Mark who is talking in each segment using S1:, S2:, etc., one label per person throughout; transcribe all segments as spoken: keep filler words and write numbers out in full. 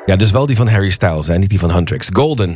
S1: Ja, dus wel die van Harry Styles, hè? Niet die van Huntrix. Golden.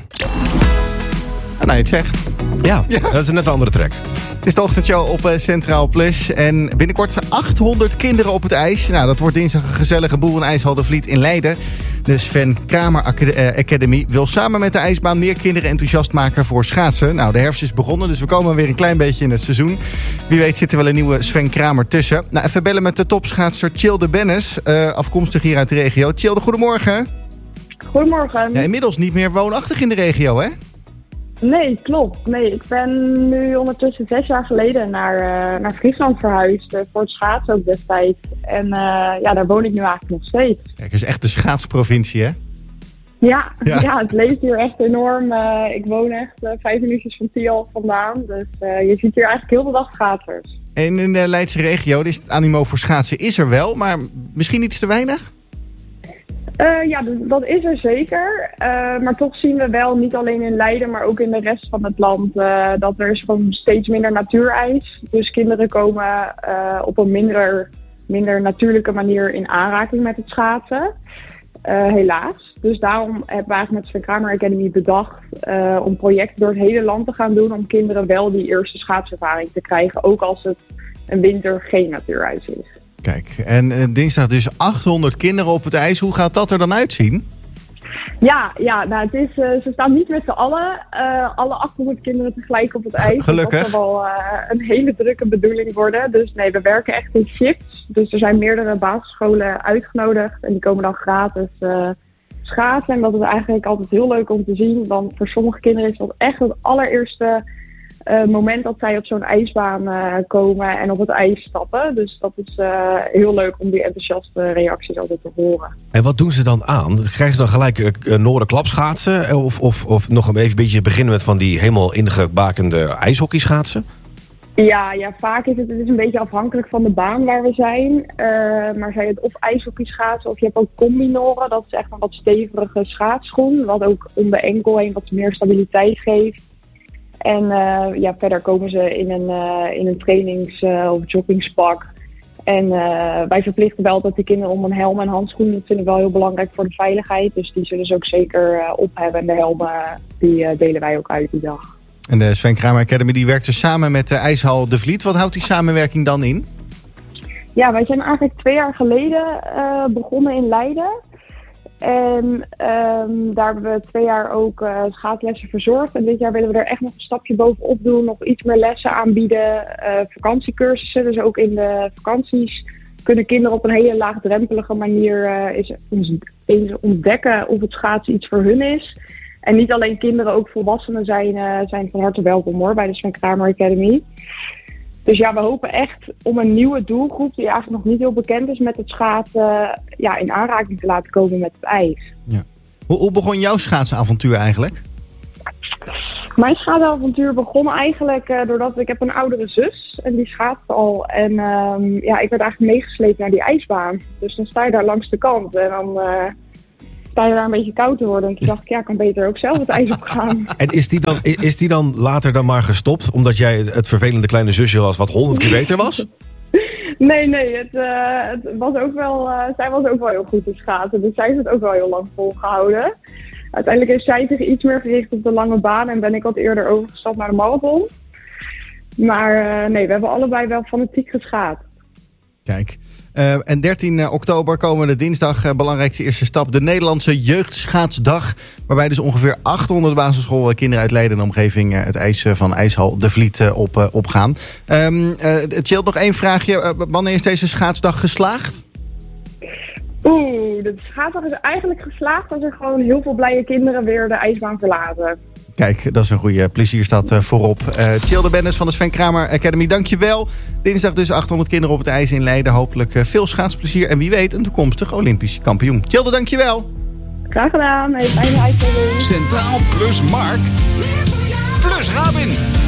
S2: Ah, nou, je het zegt.
S1: Ja, ja, dat is een net andere track.
S2: Het is de ochtendshow op Centraal Plus. En binnenkort achthonderd kinderen op het ijs. Nou, dat wordt dinsdag een gezellige boel in IJshal de Vliet in Leiden. De Sven Kramer Academy wil samen met de ijsbaan meer kinderen enthousiast maken voor schaatsen. Nou, de herfst is begonnen, dus we komen weer een klein beetje in het seizoen. Wie weet zit er wel een nieuwe Sven Kramer tussen. Nou, even bellen met de topschaatser Tjilde Bennis, uh, afkomstig hier uit de regio. Tjilde, goedemorgen.
S3: Goedemorgen.
S2: Ja, inmiddels niet meer woonachtig in de regio, hè?
S3: Nee, klopt. Nee, ik ben nu ondertussen zes jaar geleden naar, uh, naar Friesland verhuisd. Uh, voor het schaatsen ook destijds. En uh, ja, daar woon ik nu eigenlijk nog steeds.
S2: Kijk, het is echt de schaatsprovincie, hè?
S3: Ja, ja. ja, het leeft hier echt enorm. Uh, ik woon echt uh, vijf minuutjes van Tiel vandaan. Dus uh, je ziet hier eigenlijk heel de dag schaatsers.
S2: En in de Leidse regio is het animo voor schaatsen is er wel, maar misschien iets te weinig?
S3: Uh, ja, dat is er zeker. Uh, maar toch zien we wel, niet alleen in Leiden, maar ook in de rest van het land, uh, dat er is gewoon steeds minder natuurijs. Dus kinderen komen uh, op een minder, minder natuurlijke manier in aanraking met het schaatsen. Uh, helaas. Dus daarom hebben we eigenlijk met de Sven Kramer Academy bedacht uh, om projecten door het hele land te gaan doen om kinderen wel die eerste schaatservaring te krijgen, ook als het een winter geen natuurijs is.
S2: Kijk, en uh, dinsdag dus achthonderd kinderen op het ijs. Hoe gaat dat er dan uitzien?
S3: Ja, ja nou het is, uh, ze staan niet met z'n allen. Uh, alle achthonderd kinderen tegelijk op het ijs.
S2: Gelukkig.
S3: Dat zal wel uh, een hele drukke bedoeling worden. Dus nee, we werken echt in shifts. Dus er zijn meerdere basisscholen uitgenodigd. En die komen dan gratis uh, schaatsen. En dat is eigenlijk altijd heel leuk om te zien. Want voor sommige kinderen is dat echt het allereerste Uh, moment dat zij op zo'n ijsbaan uh, komen en op het ijs stappen. Dus dat is uh, heel leuk om die enthousiaste reacties altijd te horen.
S1: En wat doen ze dan aan? Krijgen ze dan gelijk uh, Noorderklapschaatsen? Of, of, of nog een beetje beginnen met van die helemaal ingebakende ijshockeyschaatsen?
S3: Ja, ja, vaak is het, het is een beetje afhankelijk van de baan waar we zijn. Uh, maar zij het of ijshockeyschaatsen of je hebt ook combinoren. Dat is echt een wat stevige schaatsschoen. Wat ook om de enkel heen wat meer stabiliteit geeft. En uh, ja, verder komen ze in een, uh, in een trainings- uh, of joggingspak. En uh, wij verplichten wel dat de kinderen om een helm en handschoenen. Dat vinden we wel heel belangrijk voor de veiligheid. Dus die zullen ze ook zeker uh, op hebben. En de helmen die uh, delen wij ook uit die dag.
S2: En de Sven Kramer Academy die werkt dus samen met de IJshal de Vliet. Wat houdt die samenwerking dan in?
S3: Ja, wij zijn eigenlijk twee jaar geleden uh, begonnen in Leiden. En um, daar hebben we twee jaar ook uh, schaatslessen verzorgd. En dit jaar willen we er echt nog een stapje bovenop doen. Nog iets meer lessen aanbieden. Uh, vakantiecursussen. Dus ook in de vakanties kunnen kinderen op een hele laagdrempelige manier uh, eens, eens ontdekken of het schaatsen iets voor hun is. En niet alleen kinderen, ook volwassenen zijn, uh, zijn van harte welkom hoor, bij de Sven Kramer Academy. Dus ja, we hopen echt om een nieuwe doelgroep die eigenlijk nog niet heel bekend is met het schaatsen, ja, in aanraking te laten komen met het ijs.
S2: Ja. Hoe, hoe begon jouw schaatsavontuur eigenlijk?
S3: Mijn schaatsavontuur begon eigenlijk uh, doordat ik heb een oudere zus en die schaatste al. En um, ja, ik werd eigenlijk meegesleept naar die ijsbaan. Dus dan sta je daar langs de kant en dan uh, sta je daar een beetje koud te worden. En toen dacht ik, ja, ik kan beter ook zelf het ijs op gaan.
S1: En is die, dan, is die dan later dan maar gestopt? Omdat jij het vervelende kleine zusje was wat honderd keer beter was?
S3: Nee, nee. Het, uh, het was ook wel, uh, zij was ook wel heel goed in schaatsen. Dus zij heeft het ook wel heel lang volgehouden. Uiteindelijk heeft zij zich iets meer gericht op de lange baan. En ben ik wat eerder overgestapt naar de marathon. Maar uh, nee, we hebben allebei wel fanatiek geschaatst.
S2: Kijk. Uh, en dertien oktober komende dinsdag, uh, belangrijkste eerste stap, de Nederlandse Jeugdschaatsdag. Waarbij dus ongeveer achthonderd basisschoolkinderen uit Leiden en de omgeving uh, het ijs uh, van IJshal de Vliet uh, op, uh, opgaan. Um, uh, Tjilde, nog één vraagje. Uh, wanneer is deze schaatsdag geslaagd?
S3: Oeh, de schaatsdag is eigenlijk geslaagd als er gewoon heel veel blije kinderen weer de ijsbaan verlaten.
S2: Kijk, dat is een goede plezierstad uh, voorop. Uh, Tjilde Bennis van de Sven Kramer Academy, dankjewel. Dinsdag dus achthonderd kinderen op het ijs in Leiden. Hopelijk uh, veel schaatsplezier en wie weet een toekomstig Olympisch kampioen. Tjilde, dankjewel.
S3: Graag gedaan. Hey, fijne uitzending.
S4: Centraal plus Mark plus Rabin.